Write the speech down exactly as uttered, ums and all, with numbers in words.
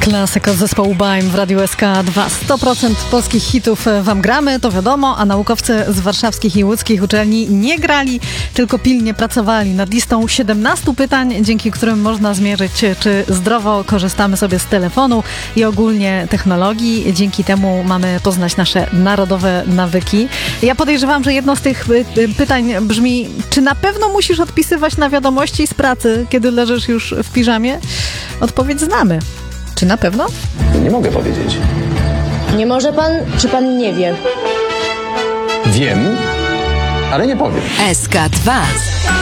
Klasyka z zespołu Baim w Radiu S K dwa. sto procent polskich hitów wam gramy, to wiadomo, a naukowcy z warszawskich i łódzkich uczelni nie grali, tylko pilnie pracowali nad listą siedemnastu pytań, dzięki którym można zmierzyć, czy zdrowo korzystamy sobie z telefonu i ogólnie technologii. Dzięki temu mamy poznać nasze narodowe nawyki. Ja podejrzewam, że jedno z tych pytań brzmi, czy na pewno musisz odpisywać na wiadomości z pracy, kiedy leżysz już w piżamie? Odpowiedź znamy. Czy na pewno? Nie mogę powiedzieć. Nie może pan, czy pan nie wie? Wiem, ale nie powiem. S K dwa.